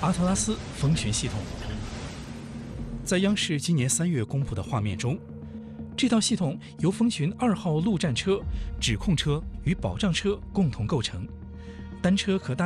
阿特拉斯风巡系统。在央视今年3月公布的画面中，这套系统由风巡2号陆战车、指控车与保障车共同构成，单车可搭